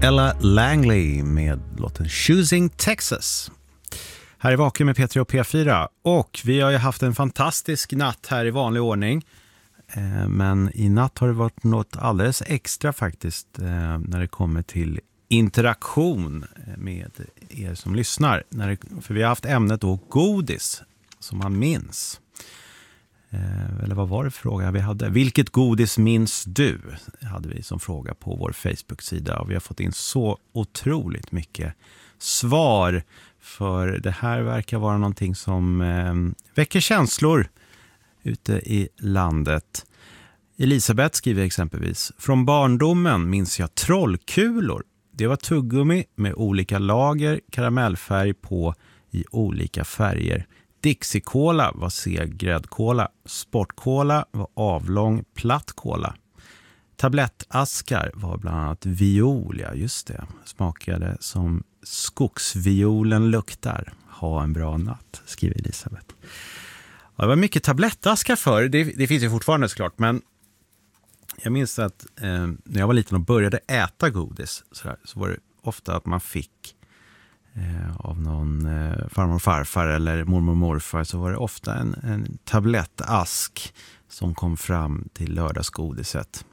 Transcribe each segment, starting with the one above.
Ella Langley med låten Choosing Texas. Här är Vaken med P3 och P4 och vi har ju haft en fantastisk natt här i vanlig ordning. Men i natt har det varit något alldeles extra faktiskt när det kommer till interaktion med er som lyssnar. För vi har haft ämnet då godis som man minns. Eller vad var det för fråga vi hade? Vilket godis minns du? Hade vi som fråga på vår Facebook-sida. Och vi har fått in så otroligt mycket svar. För det här verkar vara någonting som väcker känslor ute i landet. Elisabeth skriver exempelvis: från barndomen minns jag trollkulor. Det var tuggummi med olika lager karamellfärg på i olika färger. Dixie-cola var seg-gräddkola. Sportcola var avlång platt-cola. Tablettaskar var bland annat viol, ja just det. Smakade som skogsviolen luktar. Ha en bra natt, skriver Elisabeth. Ja, det var mycket tablettaskar för. Det finns ju fortfarande såklart, men jag minns att när jag var liten och började äta godis så var det ofta att man fick av någon farmor och farfar eller mormor och morfar, så var det ofta en tablettask som kom fram till lördagsgodiset.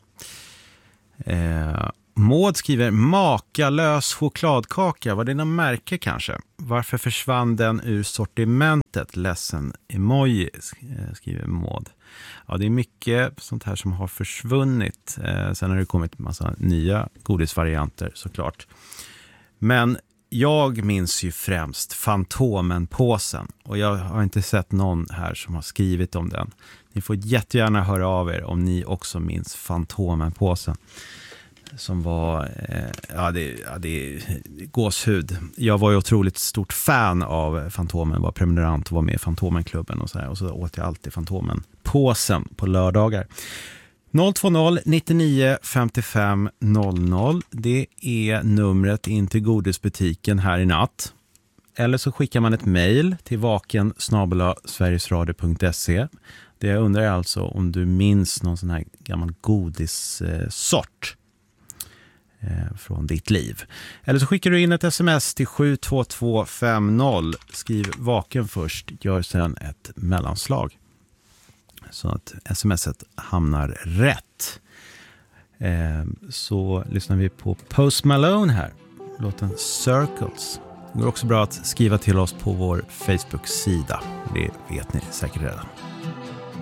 Maud skriver: makalös chokladkaka. Var det någon märke kanske? Varför försvann den ur sortimentet? Ledsen emoji, skriver Maud. Ja, det är mycket sånt här som har försvunnit. Sen har det kommit en massa nya godisvarianter såklart. Men jag minns ju främst Fantomen-påsen. Och jag har inte sett någon här som har skrivit om den. Ni får jättegärna höra av er om ni också minns Fantomen-påsen. Som var, det är gåshud. Jag var ju otroligt stort fan av Fantomen. Var prenumerant och var med i Fantomenklubben och så här. Och så åt jag alltid Fantomen-påsen på lördagar. 020 99 55 00. Det är numret in till godisbutiken här i natt. Eller så skickar man ett mejl till vaken@sverigesradio.se. Det jag undrar är alltså om du minns någon sån här gammal godissort från ditt liv. Eller så skickar du in ett sms till 72250. Skriv vaken först, gör sedan ett mellanslag. Så att smset hamnar rätt. Så lyssnar vi på Post Malone här. Låten Circles. Det går också bra att skriva till oss på vår Facebook-sida. Det vet ni säkert redan.